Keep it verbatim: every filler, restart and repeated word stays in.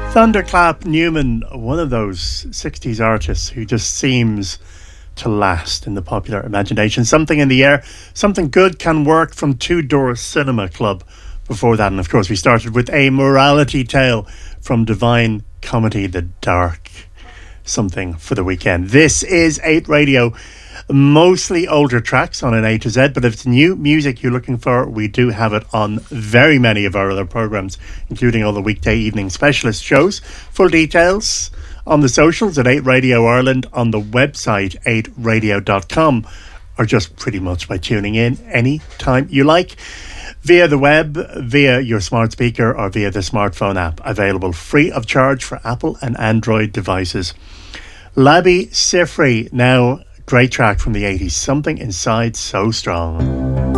Thunderclap Newman, one of those sixties artists who just seems to last in the popular imagination. Something in the Air, Something Good Can Work from Two Door Cinema Club before that. And of course we started with A Morality Tale from Divine Comedy, The Dark. Something for the weekend. This is eight Radio. Mostly older tracks on an A to Z, but if it's new music you're looking for, we do have it on very many of our other programmes, including all the weekday evening specialist shows. Full details on the socials at eight Radio Ireland, on the website eight radio dot com, or just pretty much by tuning in any time you like via the web, via your smart speaker, or via the smartphone app, available free of charge for Apple and Android devices. Labi Siffre now. Great track from the eighties, Something Inside So Strong.